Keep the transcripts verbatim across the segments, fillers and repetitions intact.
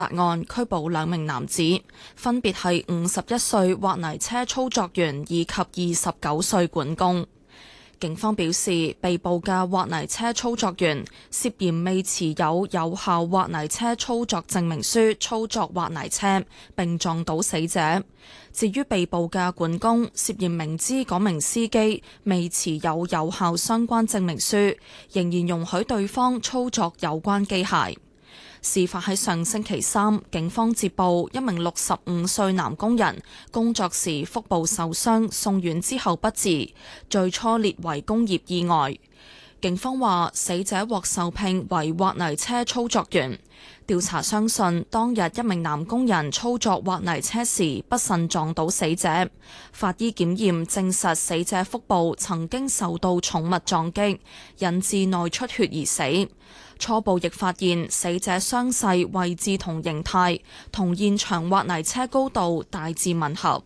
案拘捕兩名男子，分別係五十一歲挖泥車操作員以及二十九歲管工。警方表示，被捕嘅挖泥車操作員涉嫌未持有有效挖泥車操作證明書操作挖泥車，並撞倒死者。至於被捕嘅管工，涉嫌明知嗰名司機未持有有效相關證明書，仍然容許對方操作有關機械。事發喺上星期三，警方接報一名六十五歲男工人工作時腹部受傷，送院之後不治，最初列為工業意外。警方話，死者獲受聘為挖泥車操作員。調查相信，當日一名男工人操作挖泥車時不慎撞到死者。法醫檢驗證實死者腹部曾經受到重物撞擊，引致內出血而死。初步亦發現死者傷勢位置同形態同現場挖泥車高度大致吻合。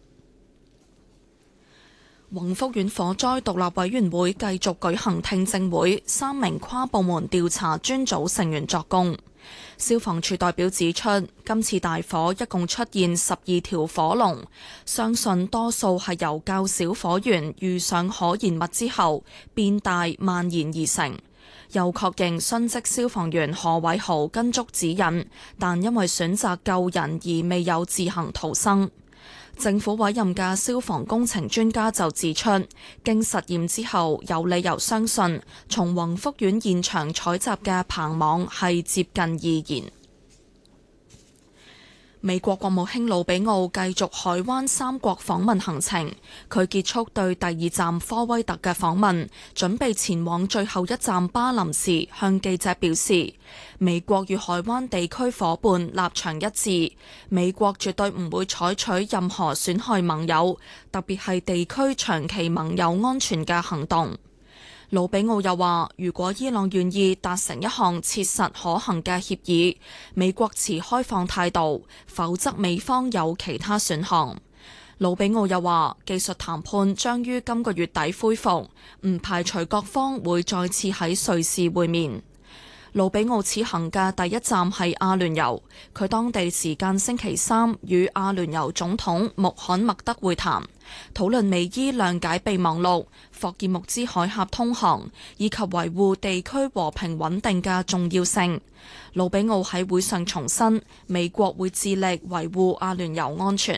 宏福苑火災獨立委員會繼續舉行聽證會，三名跨部門調查專組成員作供。消防處代表指出，今次大火一共出現十二條火龍，相信多數係由較小火源遇上可燃物之後變大蔓延而成。又確認殉職消防員何偉豪跟足指引，但因為選擇救人而未有自行逃生。政府委任嘅消防工程專家就指出，經實驗之後，有理由相信從宏福苑現場採集嘅棚網係接近易燃。美國國務卿魯比奧繼續海灣三國訪問行程，佢結束對第二站科威特嘅訪問，準備前往最後一站巴林時，向記者表示，美國與海灣地區夥伴立場一致，美國絕對唔會採取任何損害盟友，特別係地區長期盟友安全嘅行動。魯比奧又話，如果伊朗願意達成一項切實可行嘅協議，美國持開放態度，否則美方有其他選項。魯比奧又話，技術談判將於今個月底恢復，唔排除各方會再次喺瑞士會面。魯比奧此行嘅第一站係阿聯酋，佢當地時間星期三與阿聯酋總統穆罕默德會談，討論美伊諒解備忘錄、霍爾木茲海峽通航以及維護地區和平穩定嘅重要性。魯比奧喺會上重申，美國會致力維護阿聯酋安全。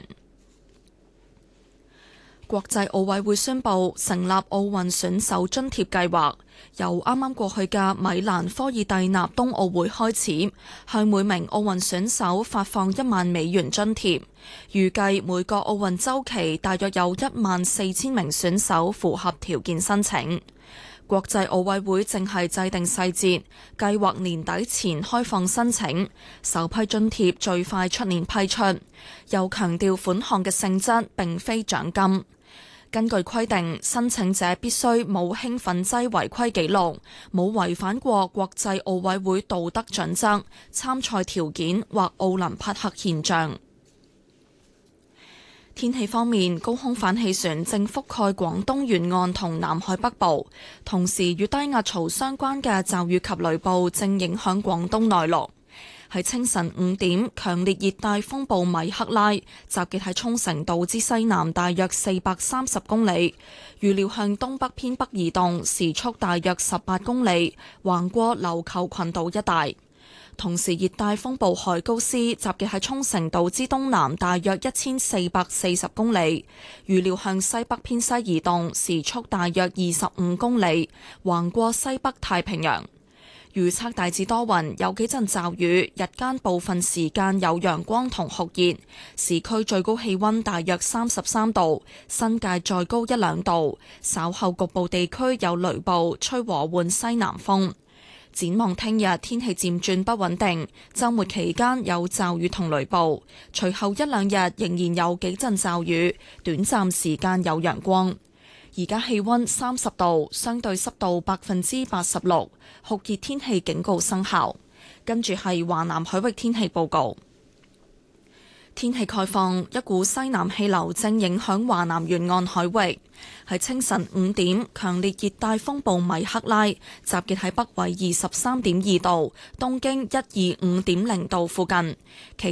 國際奧委會宣布成立奧運選手津貼計劃，由啱啱過去嘅米蘭科爾蒂納冬奧會開始，向每名奧運選手發放一萬美元津貼。預計每個奧運週期大約有一萬四千名選手符合條件申請。國際奧委會正係制定細節，計劃年底前開放申請，首批津貼最快出年批出。又強調款項嘅性質並非獎金。根據規定，申請者必須冇興奮劑違規記錄，冇違反過國際奧委會道德準則、參賽條件或奧林匹克憲章。天氣方面，高空反氣旋正覆蓋廣東沿岸同南海北部，同時與低壓槽相關嘅驟雨及雷暴正影響廣東內陸。喺清晨五點，強烈熱帶風暴米克拉集結喺沖繩島之西南大約四百三十公里，預料向東北偏北移動，時速大約十八公里，橫過琉球群島一帶。同時，熱帶風暴海高斯集結喺沖繩島之東南大約一千四百四十公里，預料向西北偏西移動，時速大約二十五公里，橫過西北太平洋。預測大致多雲，有幾陣驟雨，日間部分時間有陽光同酷熱，市區最高氣溫大約三十三度，新界再高一兩度。稍後局部地區有雷暴，吹和緩西南風。展望聽日天氣漸轉不穩定，週末期間有驟雨同雷暴，隨後一兩日仍然有幾陣驟雨，短暫時間有陽光。而家氣溫三十度，相對濕度百分之八十六，酷熱天氣警告生效。跟住係華南海域天氣報告。天氣概況，一股西南氣流正影響華南沿岸海域。喺清晨五點，強烈熱帶風暴米克拉集結喺北緯二十三點二度、東經一二五點零度附近。其